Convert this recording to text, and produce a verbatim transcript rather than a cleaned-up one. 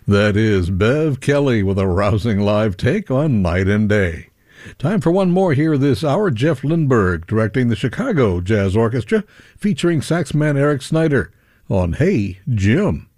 That is Bev Kelly with a rousing live take on Night and Day. Time for one more here this hour. Jeff Lindberg directing the Chicago Jazz Orchestra, featuring saxman Eric Snyder on Hey Jim.